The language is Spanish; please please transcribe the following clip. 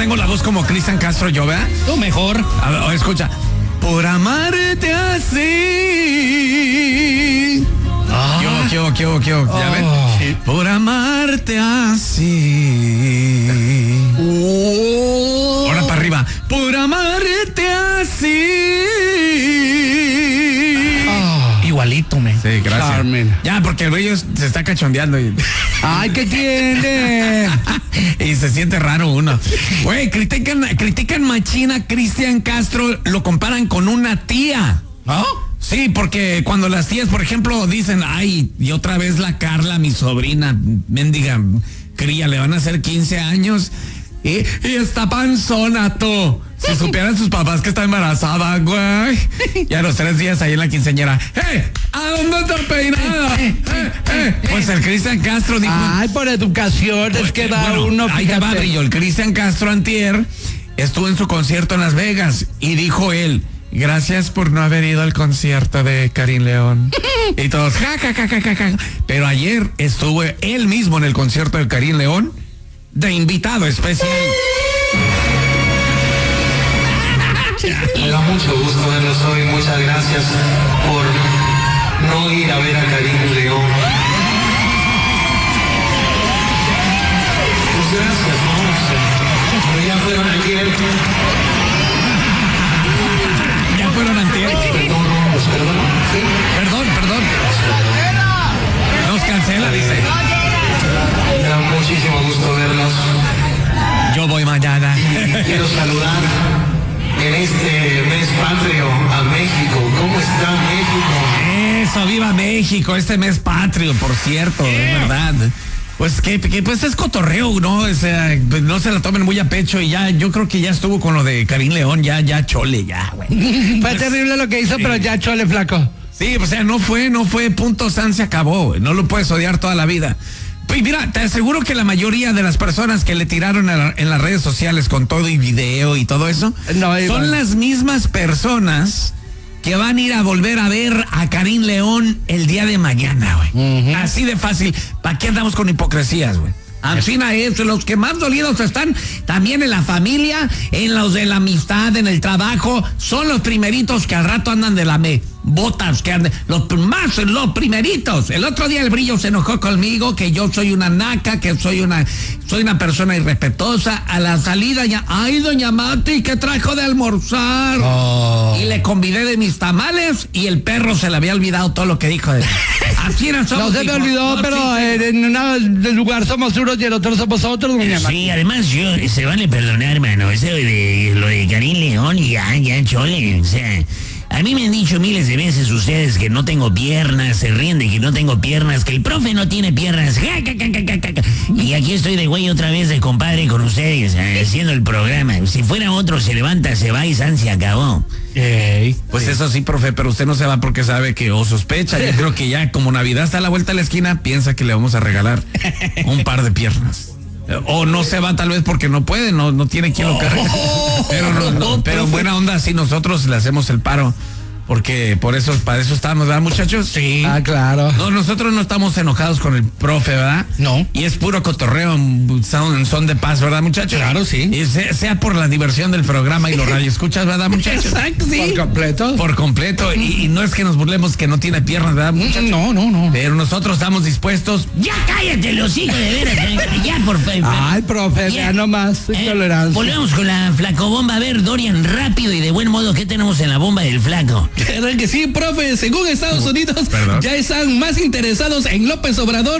tengo la voz como Cristian Castro, yo, ¿verdad? Tú mejor. A ver, escucha. Por amarte así. ¿Qué? ¿Ya ven? Por amarte así. Ahora para arriba. Por amarte así. Igualito, me. Sí, gracias. Carmen. Ya, porque el güey se está cachondeando. Ay, ¿qué tiene? Y se siente raro uno. Güey, critican machina a Cristian Castro, lo comparan con una tía. ¿No? Sí, porque cuando las tías, por ejemplo, dicen, ay, y otra vez la Carla, mi sobrina, mendiga cría, le van a hacer 15 años y está panzona, tú. Si supieran sus papás que está embarazada, güey. Y a los 3 días ahí en la quinceañera, ¡hey! ¿A dónde está peinada? Pues el Cristian Castro dijo... Ay, por educación, es que da bueno, uno... ahí te va, fíjate. Brillo. El Cristian Castro antier estuvo en su concierto en Las Vegas y dijo él, gracias por no haber ido al concierto de Karim León. Y todos, ja. Pero ayer estuvo él mismo en el concierto de Karim León de invitado especial. Me da mucho gusto verlos hoy. Muchas gracias por no ir a ver a Karim León. Pues gracias, ¿no? Pero ya fueron ayer. Ya fueron antier. Perdón. ¿Sí? Perdón. Nos cancela, dice. Me da muchísimo gusto verlos. Yo voy mañana. Y quiero saludar en este mes patrio a México. ¿Cómo está México? Eso, viva México, este mes patrio, por cierto, es verdad. Pues que pues es cotorreo, ¿no? O sea, no se la tomen muy a pecho y ya, yo creo que ya estuvo con lo de Karim León, ya chole, ya, güey. Fue terrible lo que hizo, pero ya chole, flaco. Sí, o sea, no fue, punto, san, se acabó, güey. No lo puedes odiar toda la vida. Pues mira, te aseguro que la mayoría de las personas que le tiraron en las redes sociales con todo y video y todo eso, son las mismas personas que van a ir a volver a ver a Karim León el día de mañana, güey. Así de fácil. ¿Para qué andamos con hipocresías, güey? Ancina eso, los que más dolidos están también en la familia, en los de la amistad, en el trabajo, son los primeritos que al rato andan de la botas, que andan, los primeritos. El otro día el Brillo se enojó conmigo, que yo soy una naca, que soy una persona irrespetuosa. A la salida ya, ay, doña Mati, ¿qué trajo de almorzar? Y le convidé de mis tamales y el perro se le había olvidado todo lo que dijo de mí. Así no somos. No se me olvidó, pero en un lugar somos unos y el otro somos otros, doña Mati. Sí, además se vale perdonar, hermano. Eso de lo de Karim León, ya chole. O sea, a mí me han dicho miles de veces ustedes que no tengo piernas, se ríen de que no tengo piernas, que el profe no tiene piernas. Y aquí estoy de güey otra vez de compadre con ustedes, haciendo el programa. Si fuera otro, se levanta, se va y san se acabó. Pues eso sí, profe, pero usted no se va porque sabe que o sospecha. Yo creo que ya como Navidad está a la vuelta de la esquina, piensa que le vamos a regalar un par de piernas. O no se va tal vez porque no puede, no tiene quien lo cargue. Pero en buena onda, sí, nosotros le hacemos el paro. Porque para eso estamos, ¿verdad, muchachos? Sí. Ah, claro. No, nosotros no estamos enojados con el profe, ¿verdad? No. Y es puro cotorreo en son de paz, ¿verdad, muchachos? Claro, sí. Y sea por la diversión del programa y los radioescuchas, ¿verdad, muchachos? Exacto, sí. Por completo. Por completo. Y no es que nos burlemos que no tiene piernas, ¿verdad, muchachos? No. Pero nosotros estamos dispuestos. Ya cállate, los hijos de veras. Ya, por favor. Ay, profe, ya nomás. Intolerancia. Volvemos con la flacobomba. A ver, Dorian, rápido y de buen modo, ¿qué tenemos en la bomba del flaco? ¿Verdad que sí, profe? Según Estados Unidos, Perdón. ya están más interesados en López Obrador